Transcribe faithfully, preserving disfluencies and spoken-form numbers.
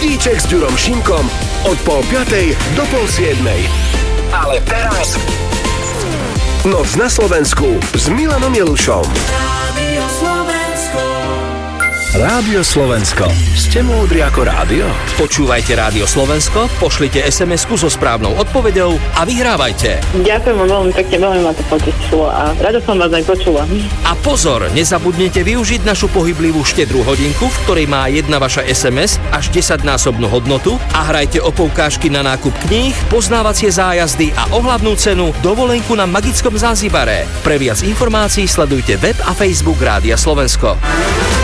Budíček s Ďurom Šimkom od pol piatej do pol siedmej. Ale teraz Noc na Slovensku s Milanom Jelušom. Rádio Slovensko. Rádio Slovensko. Ste múdri ako rádio? Počúvajte Rádio Slovensko, pošlite es em esku so správnou odpoveďou a vyhrávajte. Ďakujem vám veľmi pekne, veľmi ma to potešilo a rado som vás aj počula. A pozor, nezabudnite využiť našu pohyblivú štedrú hodinku, v ktorej má jedna vaša es em es až desaťnásobnú hodnotu a hrajte o poukážky na nákup kníh, poznávacie zájazdy a ohľadnú cenu dovolenku na magickom Zanzibare. Pre viac informácií sledujte web a Facebook Rádia Slovensko.